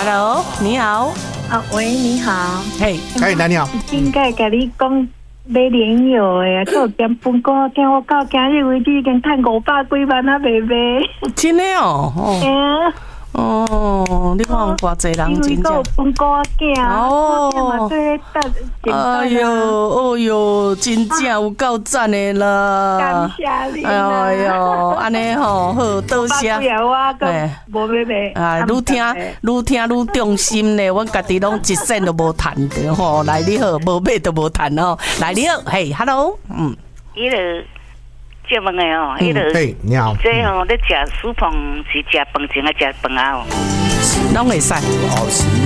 ，Hello， 你好。 喂，你好。 嘿， 你好。 应该跟你讲买莲藕的，还有点分果羹，我到今日为止已经赚500几万啊，妹妹。 真的哦。哦，你看偌济人真正。 因为有分果羹。 哦。哎呦，真正有够赞的啦！ 感谢你。 哎呦，安尼吼，好，多谢。 哎，无妹妹。 啊，愈听愈重心咧，阮家己拢一仙都无趁的吼。来你好，无买都无趁哦。来你好，嘿 ，Hello， 伊个接问的哦，伊个， 你好。 这吼，咧食薯碰是食饭前啊，食饭后， 拢会使。 好，是。